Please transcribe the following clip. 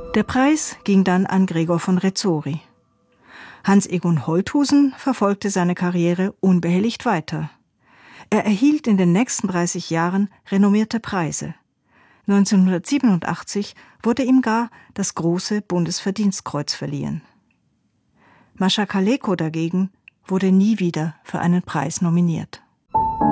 Der Preis ging dann an Gregor von Rezori. Hans Egon Holthusen verfolgte seine Karriere unbehelligt weiter. Er erhielt in den nächsten 30 Jahren renommierte Preise. 1987 wurde ihm gar das große Bundesverdienstkreuz verliehen. Mascha Kaleko dagegen wurde nie wieder für einen Preis nominiert.